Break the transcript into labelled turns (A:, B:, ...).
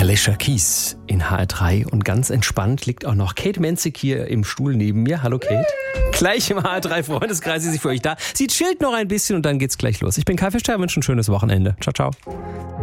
A: Alicia Keys in HR3 und ganz entspannt liegt auch noch Kate Menzig hier im Stuhl neben mir. Hallo Kate. Gleich im HR3 Freundeskreis, sie ist für euch da. Sie chillt noch ein bisschen und dann geht's gleich los. Ich bin Kai Fischer, wünsche ein schönes Wochenende. Ciao, ciao.